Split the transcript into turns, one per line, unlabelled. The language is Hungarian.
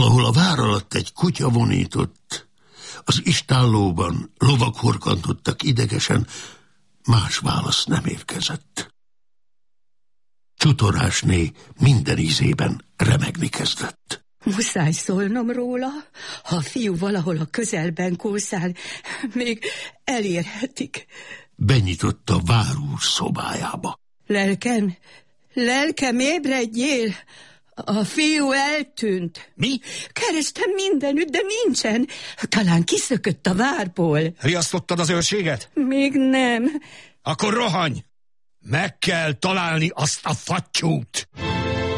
Valahol a vár alatt egy kutya vonított, az istállóban lovak horkantottak idegesen, más válasz nem érkezett. Csutorásné minden ízében remegni kezdett.
Muszáj szólnom róla, ha a fiú valahol a közelben kószál, még elérhetik.
Benyitotta várúr szobájába.
Lelkem, ébredjél! A fiú eltűnt.
Mi?
Kerestem mindenütt, de nincsen. Talán kiszökött a várból.
Riasztottad az őrséget?
Még nem.
Akkor rohanj! Meg kell találni azt a fattyút!